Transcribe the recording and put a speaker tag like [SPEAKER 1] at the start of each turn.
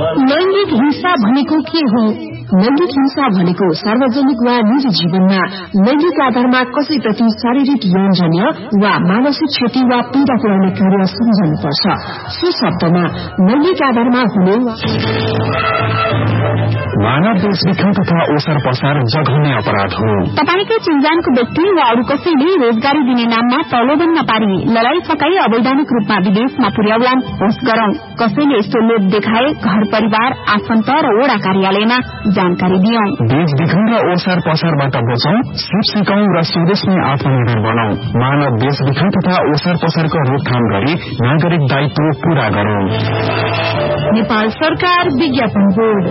[SPEAKER 1] लैंगिक हिंसा भनेको के हो? लैंगिक हिंसा भनेको सार्वजनिक वा निजी जीवनमा लैंगिक आधारमा कसैप्रति शारीरिक यौनजन्य वा मानसिक क्षति वा पीड़ा पुर्याउने कार्य सम्झनुपर्छ। सो शब्दमा लैंगिक आधारमा हुने
[SPEAKER 2] मानव देशविखन तथा ओसार पसार जघन्य अपराध हो।
[SPEAKER 3] तपाईकै चिन्जानको व्यक्ति वा अरू कसैले रोजगारी दिने नाममा प्रलोभन नपारी लडाई फकाई अवैधानिक रूपमा विदेशमा पुर्याउलान् होस् गरौं। कसैले यस्तो लोभ देखाए घर परिवार आफन्त र वडा कार्यालयमा जानकारी दियौं।
[SPEAKER 2] देशविखन र ओसार पसारबाट बचौं, सिप सिकौं र स्वदेशमै आत्मनिर्भर बनाऊ। मानव देशविखन तथा ओसार पसारको रोकथाम गरी नागरिक दायित्व पूरा गरौं।
[SPEAKER 1] नेपाल सरकार विज्ञापन बोर्ड।